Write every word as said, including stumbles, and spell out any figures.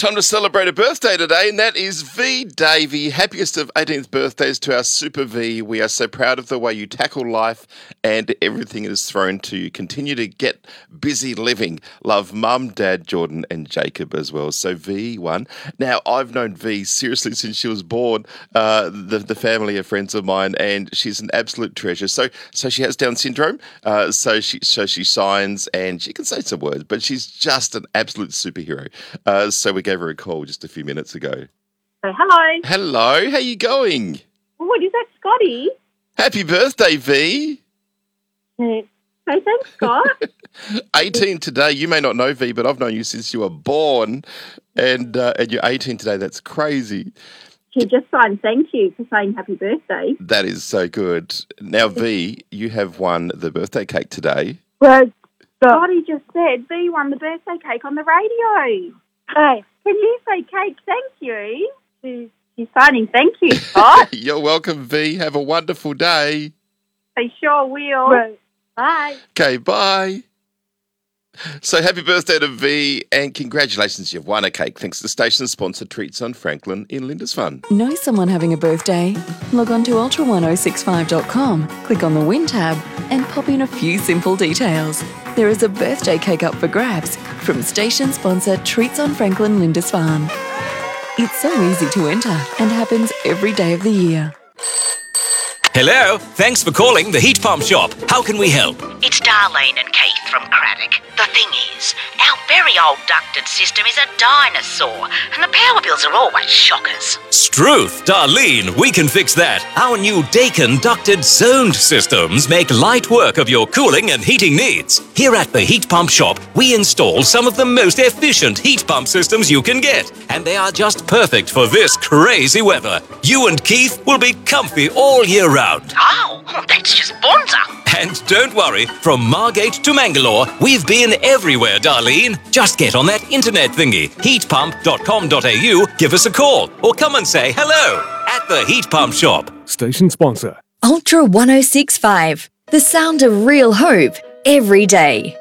Time to celebrate a birthday today, and that is V Davey. Happiest of eighteenth birthdays to our Super V. We are so proud of the way you tackle life and everything it is thrown to you. Continue to get busy living. Love Mum, Dad, Jordan, and Jacob as well. So V one. Now, I've known V seriously since she was born. Uh, the, the family are friends of mine, and she's an absolute treasure. So, so she has Down syndrome. Uh, so she, so she signs, and she can say some words, but she's just an absolute superhero. Uh, so we gave her a call just a few minutes ago. So, hello. Hello, how you going? What is that, Scotty? Happy birthday, V. Uh, hey, thanks, Scott. eighteen today. You may not know, V, but I've known you since you were born, and uh, and you're eighteen today. That's crazy. She just signed thank you for saying happy birthday. That is so good. Now, V, you have won the birthday cake today. Well, Scotty just said V won the birthday cake on the radio. Hey, can you say cake thank you? She's, she's signing thank you, Scott. You're welcome, V. Have a wonderful day. They sure will. Right. Bye. Okay, bye. So happy birthday to V, and congratulations, you've won a cake thanks to station sponsor Treats on Franklin in Lindisfarne. Know someone having a birthday? Log on to ultra ten sixty-five dot com, click on the Win tab, and pop in a few simple details. There is a birthday cake up for grabs from station sponsor Treats on Franklin Lindisfarne. It's so easy to enter and happens every day of the year. Hello, thanks for calling the Heat Pump Shop. How can we help? It's Darlene and Keith from Craddock. The thing is, our very old ducted system is a dinosaur, and the power bills are always shockers. Struth, Darlene, we can fix that. Our new Dakin ducted zoned systems make light work of your cooling and heating needs. Here at the Heat Pump Shop, we install some of the most efficient heat pump systems you can get, and they are just perfect for this crazy weather. You and Keith will be comfy all year round. Oh, that's just bonza. And don't worry, from Margate to Mangalore, we've been everywhere, Darlene. Just get on that internet thingy, heat pump dot com dot a u, give us a call, or come and say hello at the Heat Pump Shop. Station sponsor. Ultra ten sixty-five, the sound of real hope every day.